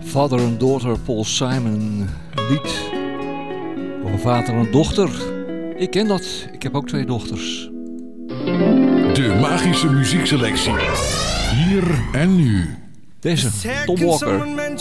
Father and Daughter, Paul Simon. Een lied voor een vader en dochter. Ik ken dat. Ik heb ook 2 dochters. De magische muziekselectie. Hier en nu. Deze, Tom Walker.